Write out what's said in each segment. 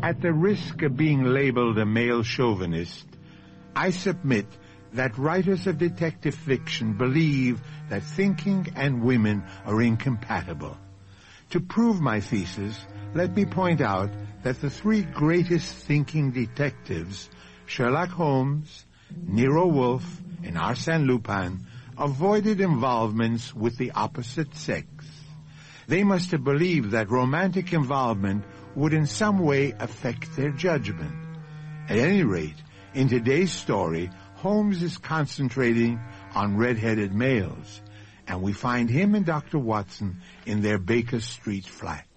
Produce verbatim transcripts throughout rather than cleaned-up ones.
At the risk of being labeled a male chauvinist, I submit that writers of detective fiction believe that thinking and women are incompatible. To prove my thesis, let me point out that the three greatest thinking detectives, Sherlock Holmes, Nero Wolfe, and Arsène Lupin, avoided involvements with the opposite sex. They must have believed that romantic involvement would in some way affect their judgment. At any rate, in today's story, Holmes is concentrating on red-headed males, and we find him and Doctor Watson in their Baker Street flat.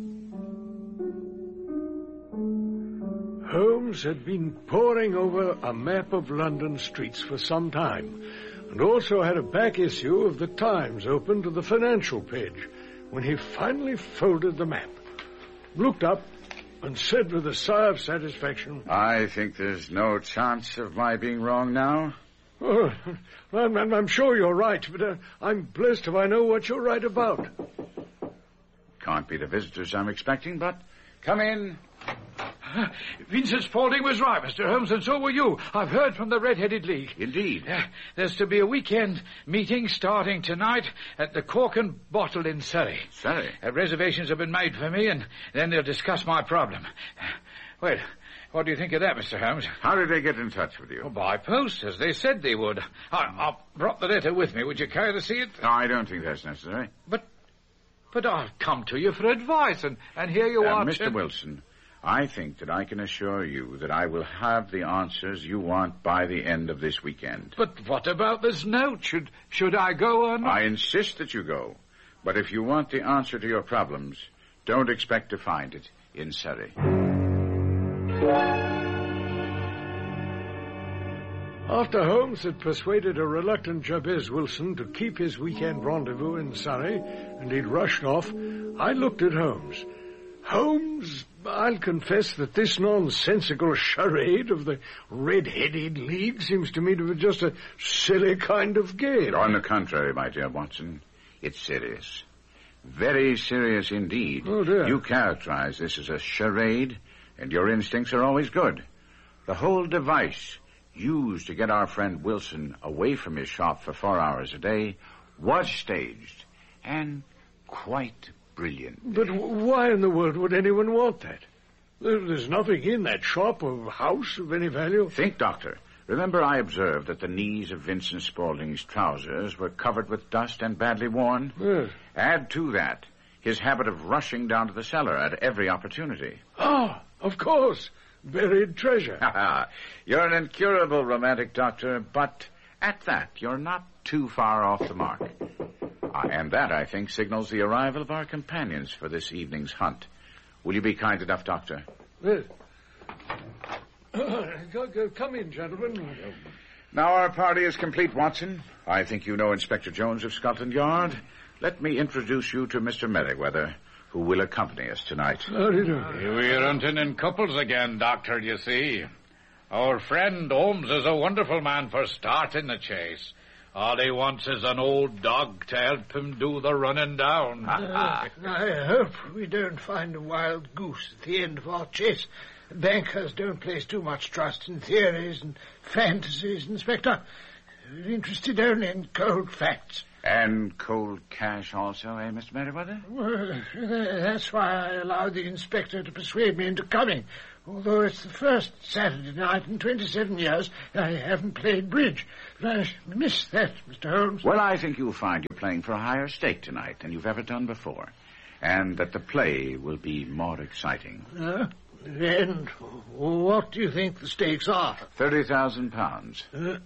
Holmes had been poring over a map of London streets for some time, and also had a back issue of the Times open to the financial page, when he finally folded the map, looked up, and said with a sigh of satisfaction, I think there's no chance of my being wrong now. Oh, I'm, I'm sure you're right, but uh, I'm blessed if I know what you're right about. Can't be the visitors I'm expecting, but come in. Uh, Vincent Spaulding was right, Mister Holmes, and so were you. I've heard from the Red-Headed League. Indeed. Uh, there's to be a weekend meeting starting tonight at the Cork and Bottle in Surrey. Surrey? Uh, reservations have been made for me, and then they'll discuss my problem. Uh, well, what do you think of that, Mister Holmes? How did they get in touch with you? Well, by post, as they said they would. I, I brought the letter with me. Would you care to see it? No, I don't think that's necessary. But, but I've come to you for advice, and, and here you uh, are... Mister Wilson... I think that I can assure you that I will have the answers you want by the end of this weekend. But what about this note? Should should I go or not? I insist that you go. But if you want the answer to your problems, don't expect to find it in Surrey. After Holmes had persuaded a reluctant Jabez Wilson to keep his weekend rendezvous in Surrey, and he'd rushed off, I looked at Holmes. Holmes, I'll confess that this nonsensical charade of the Red-Headed League seems to me to be just a silly kind of game. On the contrary, my dear Watson, it's serious. Very serious indeed. Oh, dear. You characterize this as a charade, and your instincts are always good. The whole device used to get our friend Wilson away from his shop for four hours a day was staged, and quite brilliant. But why in the world would anyone want that? There's nothing in that shop or house of any value. Think, Doctor. Remember I observed that the knees of Vincent Spaulding's trousers were covered with dust and badly worn? Yes. Add to that his habit of rushing down to the cellar at every opportunity. Ah, of course. Buried treasure. You're an incurable romantic, Doctor, but at that, you're not too far off the mark. Uh, and that, I think, signals the arrival of our companions for this evening's hunt. Will you be kind enough, Doctor? Yes. Uh, go, go, come in, gentlemen. Now our party is complete, Watson. I think you know Inspector Jones of Scotland Yard. Let me introduce you to Mister Merriweather, who will accompany us tonight. How do you do? We're hunting in couples again, Doctor, you see. Our friend Holmes is a wonderful man for starting the chase. All he wants is an old dog to help him do the running down. Uh, I hope we don't find a wild goose at the end of our chase. Bankers don't place too much trust in theories and fantasies, Inspector. We're interested only in cold facts. And cold cash also, eh, Mister Merriweather? Well, that's why I allowed the inspector to persuade me into coming. Although it's the first Saturday night in twenty-seven years, I haven't played bridge. But I missed that, Mister Holmes. Well, I think you'll find you're playing for a higher stake tonight than you've ever done before. And that the play will be more exciting. Uh, and what do you think the stakes are? Thirty thousand pounds. Uh,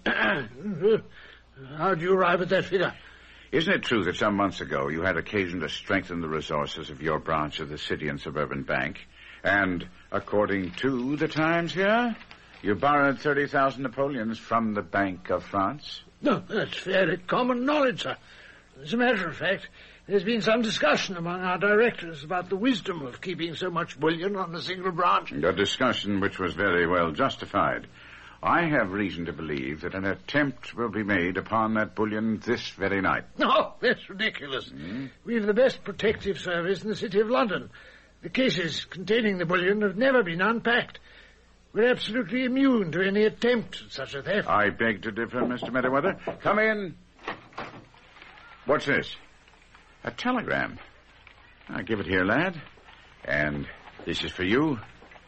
how do you arrive at that figure? Isn't it true that some months ago you had occasion to strengthen the resources of your branch of the City and Suburban Bank? And, according to the Times here, you borrowed thirty thousand Napoleons from the Bank of France? No, that's fairly common knowledge, sir. As a matter of fact, there's been some discussion among our directors about the wisdom of keeping so much bullion on a single branch. A discussion which was very well justified. I have reason to believe that an attempt will be made upon that bullion this very night. No, that's ridiculous. Mm. We've the best protective service in the City of London. The cases containing the bullion have never been unpacked. We're absolutely immune to any attempt at such a theft. I beg to differ, Mister Merriweather. Come in. What's this? A telegram. I'll give it here, lad. And this is for you.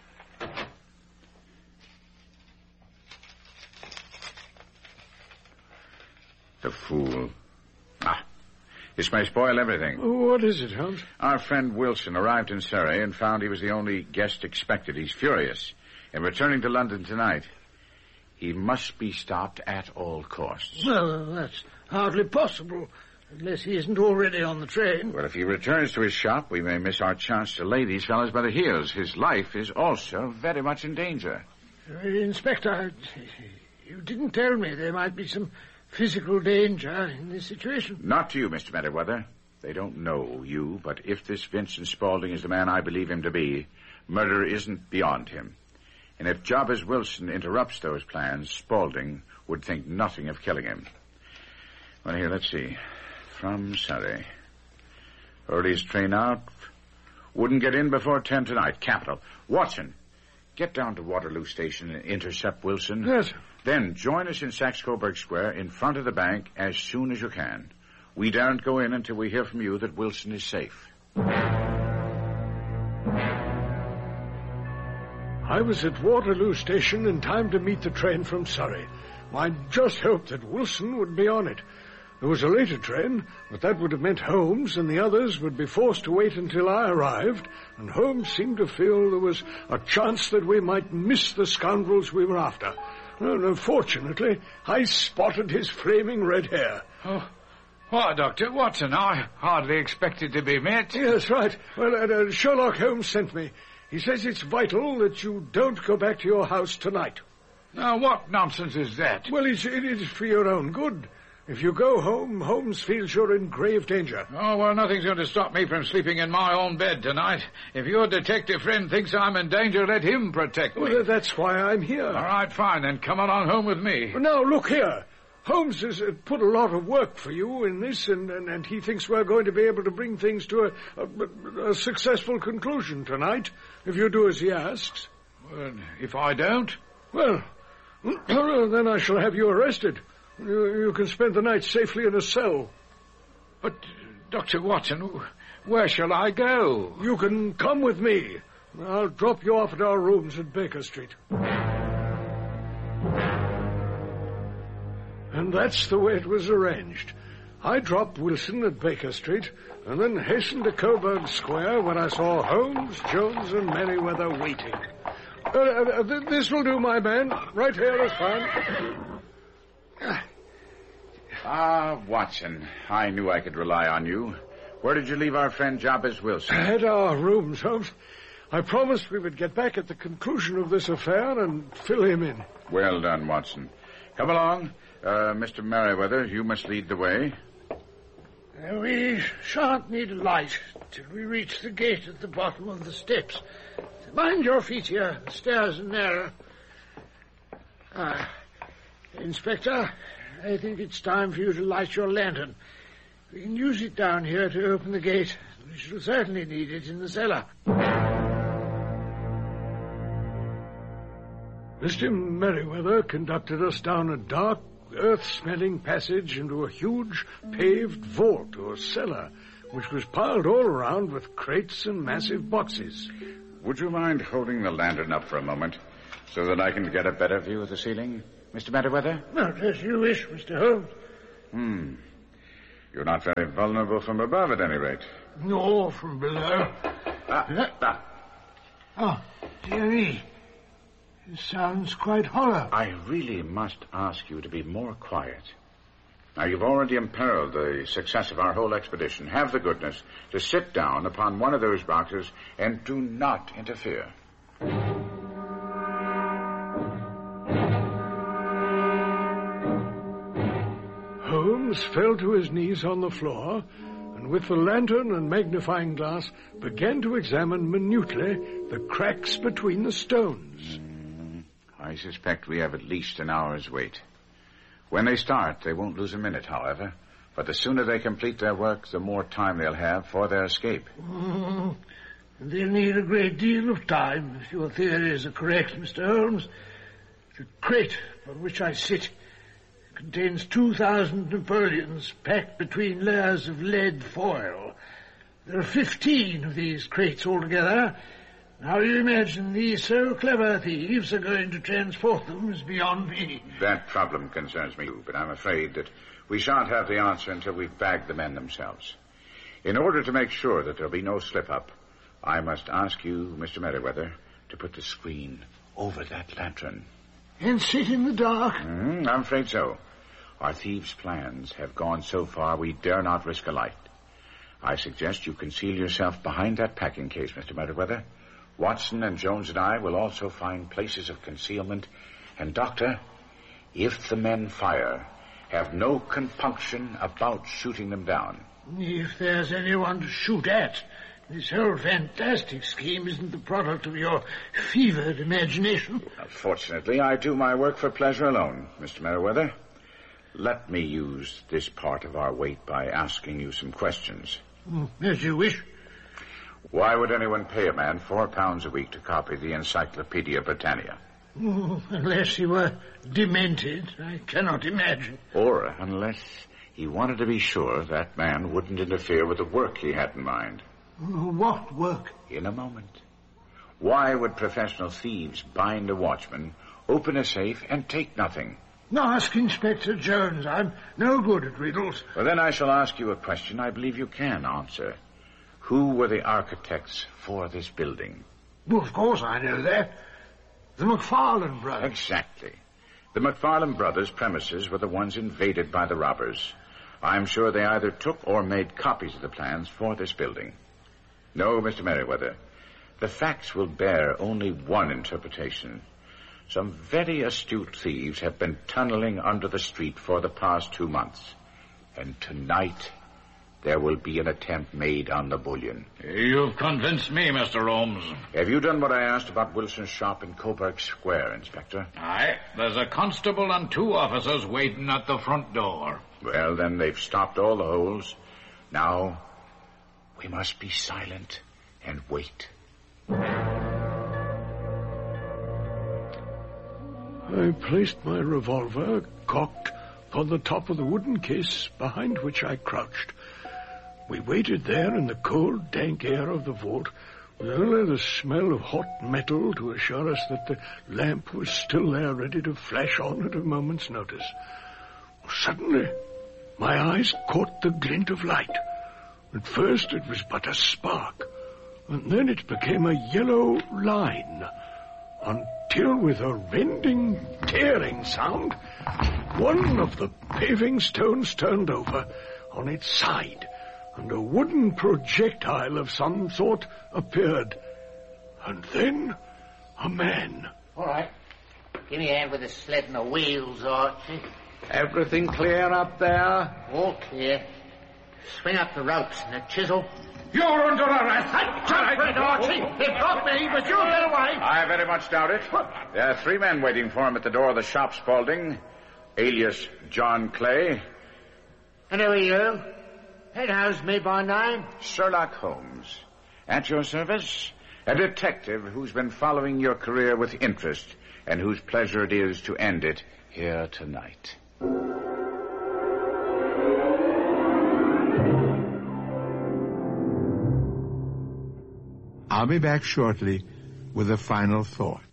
The fool. Ah, this may spoil everything. What is it, Holmes? Our friend Wilson arrived in Surrey and found he was the only guest expected. He's furious and returning to London tonight. He must be stopped at all costs. Well, that's hardly possible, unless he isn't already on the train. Well, if he returns to his shop, we may miss our chance to lay these fellows by the heels. His life is also very much in danger. Uh, Inspector, you didn't tell me there might be some physical danger in this situation. Not to you, Mister Merriweather. They don't know you, but if this Vincent Spaulding is the man I believe him to be, murder isn't beyond him. And if Jabez Wilson interrupts those plans, Spaulding would think nothing of killing him. Well, here, let's see. From Surrey. Earliest train out. Wouldn't get in before ten tonight. Capital. Watson, get down to Waterloo Station and intercept Wilson. Yes. Then join us in Saxe-Coburg Square in front of the bank as soon as you can. We daren't go in until we hear from you that Wilson is safe. I was at Waterloo Station in time to meet the train from Surrey. I just hoped that Wilson would be on it. There was a later train, but that would have meant Holmes and the others would be forced to wait until I arrived, and Holmes seemed to feel there was a chance that we might miss the scoundrels we were after. And unfortunately, I spotted his flaming red hair. Oh, why, Doctor Watson, I hardly expected to be met. Yes, right. Well, uh, uh, Sherlock Holmes sent me. He says it's vital that you don't go back to your house tonight. Now, what nonsense is that? Well, it's, it is for your own good. If you go home, Holmes feels you're in grave danger. Oh, well, nothing's going to stop me from sleeping in my own bed tonight. If your detective friend thinks I'm in danger, let him protect me. Well, that's why I'm here. All right, fine, then come on home with me. Well, now, look here. Holmes has uh, put a lot of work for you in this, and, and, and he thinks we're going to be able to bring things to a, a, a successful conclusion tonight, if you do as he asks. Well, if I don't? Well, then I shall have you arrested. You, you can spend the night safely in a cell. But, Doctor Watson, where shall I go? You can come with me. I'll drop you off at our rooms at Baker Street. And that's the way it was arranged. I dropped Wilson at Baker Street and then hastened to Coburg Square, where I saw Holmes, Jones, and Merriweather waiting. Uh, uh, th- this will do, my man. Right here is fine. Ah, Watson, I knew I could rely on you. Where did you leave our friend Jabez Wilson? At our rooms, Holmes. I promised we would get back at the conclusion of this affair and fill him in. Well done, Watson. Come along. Uh, Mister Merriweather, you must lead the way. Uh, we shan't need a light till we reach the gate at the bottom of the steps. Mind your feet here. The stairs are narrow. Ah, Inspector, I think it's time for you to light your lantern. We can use it down here to open the gate. We shall certainly need it in the cellar. Mister Merriweather conducted us down a dark, earth-smelling passage into a huge paved vault or cellar, which was piled all around with crates and massive boxes. Would you mind holding the lantern up for a moment so that I can get a better view of the ceiling, Mister Merriweather? Not as you wish, Mister Holmes. Hmm. You're not very vulnerable from above, at any rate. No, from below. Ah, ah. Oh, dear me. It sounds quite hollow. I really must ask you to be more quiet. Now, you've already imperiled the success of our whole expedition. Have the goodness to sit down upon one of those boxes and do not interfere. Holmes fell to his knees on the floor and with the lantern and magnifying glass began to examine minutely the cracks between the stones. Mm, I suspect we have at least an hour's wait. When they start, they won't lose a minute, however. But the sooner they complete their work, the more time they'll have for their escape. Mm, They'll need a great deal of time, if your theories are correct, Mister Holmes. The crate on which I sit contains two thousand Napoleons packed between layers of lead foil. There are fifteen of these crates altogether. How you imagine these so clever thieves are going to transport them is beyond me. That problem concerns me, but I'm afraid that we shan't have the answer until we've bagged the men themselves. In order to make sure that there'll be no slip-up, I must ask you, Mister Merriweather, to put the screen over that lantern. And sit in the dark? Mm, I'm afraid so. Our thieves' plans have gone so far we dare not risk a light. I suggest you conceal yourself behind that packing case, Mister Merriweather. Watson and Jones and I will also find places of concealment. And, Doctor, if the men fire, have no compunction about shooting them down. If there's anyone to shoot at, this whole fantastic scheme isn't the product of your fevered imagination. Fortunately, I do my work for pleasure alone, Mister Merriweather. Let me use this part of our wait by asking you some questions. Mm, as you wish. Why would anyone pay a man four pounds a week to copy the Encyclopedia Britannia? Oh, unless he were demented, I cannot imagine. Or unless he wanted to be sure that man wouldn't interfere with the work he had in mind. Oh, what work? In a moment. Why would professional thieves bind a watchman, open a safe, and take nothing? Ask Inspector Jones. I'm no good at riddles. Well, then I shall ask you a question I believe you can answer. Who were the architects for this building? Well, of course I know that. The McFarlane brothers. Exactly. The McFarlane brothers' premises were the ones invaded by the robbers. I'm sure they either took or made copies of the plans for this building. No, Mister Merriweather. The facts will bear only one interpretation. Some very astute thieves have been tunneling under the street for the past two months. And tonight, there will be an attempt made on the bullion. You've convinced me, Mister Holmes. Have you done what I asked about Wilson's shop in Coburg Square, Inspector? Aye. There's a constable and two officers waiting at the front door. Well, then they've stopped all the holes. Now, we must be silent and wait. I placed my revolver, cocked, upon the top of the wooden case behind which I crouched. We waited there in the cold, dank air of the vault, with only the smell of hot metal to assure us that the lamp was still there, ready to flash on at a moment's notice. Suddenly, my eyes caught the glint of light. At first it was but a spark, and then it became a yellow line, until with a rending, tearing sound, one of the paving stones turned over on its side, and a wooden projectile of some sort appeared. And then a man. All right. Give me a hand with the sled and the wheels, Archie. Everything clear up there? All clear. Swing up the ropes and the chisel. You're under arrest. Jump for it, Archie. They've got me, but you'll get away. I very much doubt it. There are three men waiting for him at the door of the shop, Spaulding, alias John Clay. And who are you? It knows me by name. Sherlock Holmes. At your service, a detective who's been following your career with interest and whose pleasure it is to end it here tonight. I'll be back shortly with a final thought.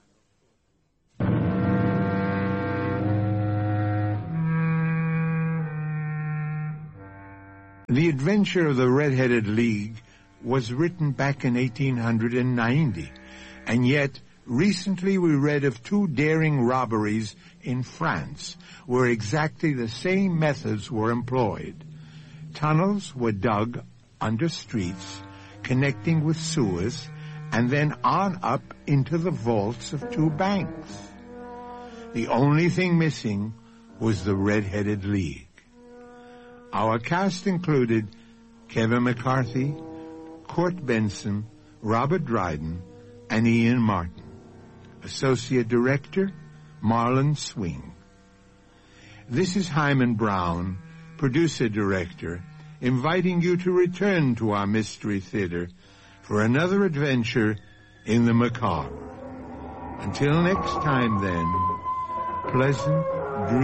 The Adventure of the Red-Headed League was written back in eighteen ninety, and yet recently we read of two daring robberies in France where exactly the same methods were employed. Tunnels were dug under streets, connecting with sewers, and then on up into the vaults of two banks. The only thing missing was the Red-Headed League. Our cast included Kevin McCarthy, Court Benson, Robert Dryden, and Ian Martin. Associate Director, Marlon Swing. This is Hyman Brown, Producer Director, inviting you to return to our Mystery Theater for another adventure in the macabre. Until next time, then, pleasant dreams.